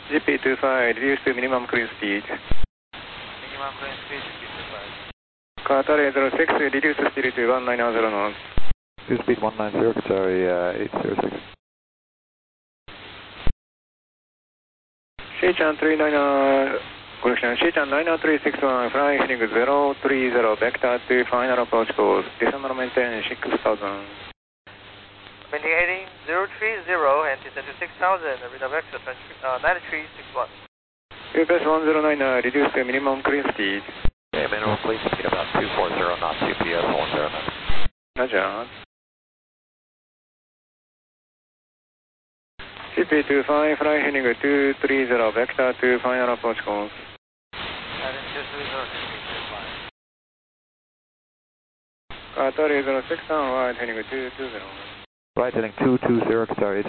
GP25, reduce to minimum cruise speed. Minimum cruise speed, GP25. Qatar 806, reduce speed to 190 knots. Cruise speed 190, sorry, 806. Shechan 9361, flying heading 030, vector to final approach course, descend and maintain 6000. Maintain heading 030 and descend to 6000, radar vector 9361. QPS 109, reduce to minimum cruise speed. Okay, minimum cruise speed about 240 knots, QPS 109. Roger. GP25, flying heading 230, vector to final approach course. Heading 230, GP25. Qatar 806, wide heading 220. Right heading 220, sorry.